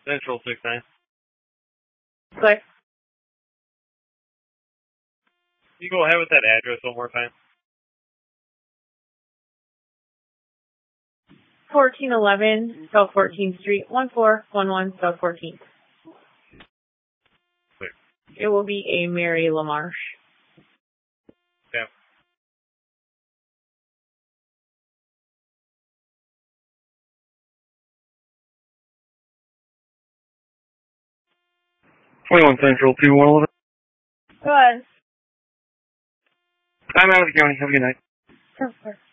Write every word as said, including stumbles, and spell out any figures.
Central six nine. Click. You go ahead with that address one more time. fourteen eleven South fourteenth Street, one four one one South fourteenth. Clear. It will be a Mary LaMarche. Yeah. twenty-one Central, two one eleven. Good. I'm out of the county. Have a good night. Perfect.